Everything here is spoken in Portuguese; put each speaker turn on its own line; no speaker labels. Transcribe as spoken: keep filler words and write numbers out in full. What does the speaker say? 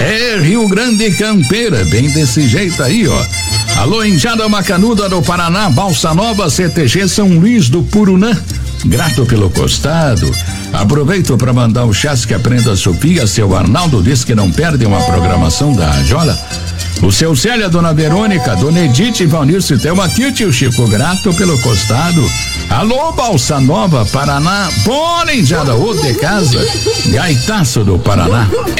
É Rio Grande Campeira, bem desse jeito aí, ó. Alô, Enjada Macanuda do Paraná, Balsa Nova, C T G São Luís do Purunã. Grato pelo costado. Aproveito para mandar o chás que aprenda a Sofia. Seu Arnaldo diz que não perde uma programação da Rajola. O seu Célia, Dona Verônica, Dona Edith e Valnirce Thelma aqui, tio Chico, grato pelo costado. Alô, Balsa Nova, Paraná, porém já da outra casa, Gaitaço do Paraná.